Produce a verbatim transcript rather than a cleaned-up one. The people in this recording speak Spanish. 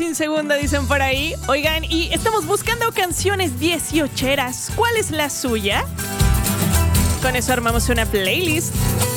segunda, dicen por ahí. Oigan, y estamos buscando canciones dieciocheras. ¿Cuál es la suya? Con eso armamos una playlist.